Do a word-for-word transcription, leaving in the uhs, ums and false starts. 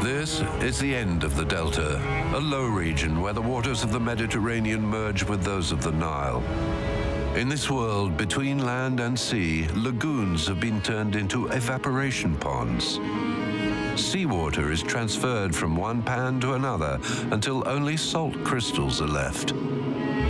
This is the end of the Delta, a low region where the waters of the Mediterranean merge with those of the Nile. In this world, between land and sea, lagoons have been turned into evaporation ponds. Seawater is transferred from one pan to another until only salt crystals are left.